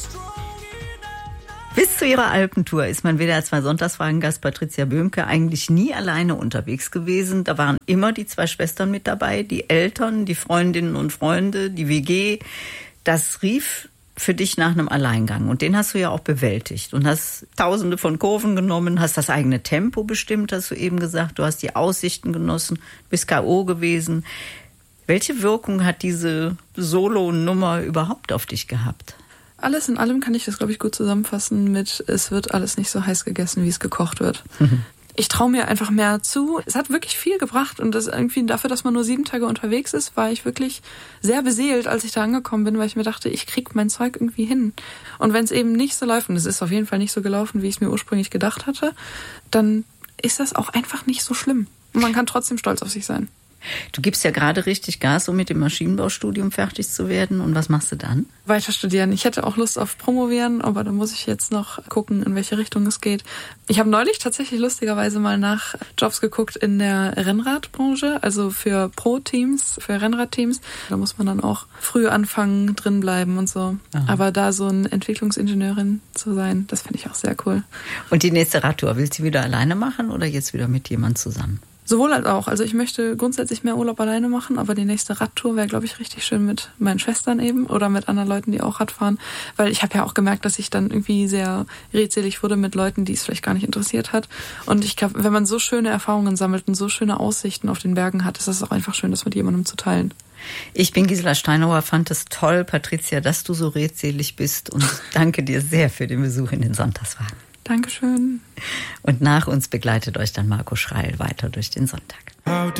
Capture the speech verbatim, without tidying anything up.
Bis zu ihrer Alpentour ist mein W D R zwei Sonntagsfragen-Gast Patricia Böhmke eigentlich nie alleine unterwegs gewesen. Da waren immer die zwei Schwestern mit dabei, die Eltern, die Freundinnen und Freunde, die W G. Das rief für dich nach einem Alleingang. Und den hast du ja auch bewältigt. Und hast tausende von Kurven genommen, hast das eigene Tempo bestimmt, hast du eben gesagt. Du hast die Aussichten genossen, bist K O gewesen. Welche Wirkung hat diese Solo-Nummer überhaupt auf dich gehabt? Alles in allem kann ich das, glaube ich, gut zusammenfassen mit, es wird alles nicht so heiß gegessen, wie es gekocht wird. Mhm. Ich traue mir einfach mehr zu. Es hat wirklich viel gebracht und das irgendwie dafür, dass man nur sieben Tage unterwegs ist, war ich wirklich sehr beseelt, als ich da angekommen bin, weil ich mir dachte, ich krieg mein Zeug irgendwie hin. Und wenn es eben nicht so läuft, und es ist auf jeden Fall nicht so gelaufen, wie ich es mir ursprünglich gedacht hatte, dann ist das auch einfach nicht so schlimm. Und man kann trotzdem stolz auf sich sein. Du gibst ja gerade richtig Gas, um mit dem Maschinenbaustudium fertig zu werden. Und was machst du dann? Weiter studieren. Ich hätte auch Lust auf Promovieren, aber da muss ich jetzt noch gucken, in welche Richtung es geht. Ich habe neulich tatsächlich lustigerweise mal nach Jobs geguckt in der Rennradbranche, also für Pro-Teams, für Rennradteams. Da muss man dann auch früh anfangen, drin bleiben und so. Aha. Aber da so eine Entwicklungsingenieurin zu sein, das finde ich auch sehr cool. Und die nächste Radtour, willst du wieder alleine machen oder jetzt wieder mit jemand zusammen? Sowohl als auch. Also ich möchte grundsätzlich mehr Urlaub alleine machen, aber die nächste Radtour wäre, glaube ich, richtig schön mit meinen Schwestern eben oder mit anderen Leuten, die auch Rad fahren. Weil ich habe ja auch gemerkt, dass ich dann irgendwie sehr redselig wurde mit Leuten, die es vielleicht gar nicht interessiert hat. Und ich glaube, wenn man so schöne Erfahrungen sammelt und so schöne Aussichten auf den Bergen hat, ist es auch einfach schön, das mit jemandem zu teilen. Ich bin Gisela Steinauer, fand es toll, Patricia, dass du so redselig bist und danke dir sehr für den Besuch in den Sonntagsfragen. Dankeschön. Und nach uns begleitet euch dann Marco Schreil weiter durch den Sonntag.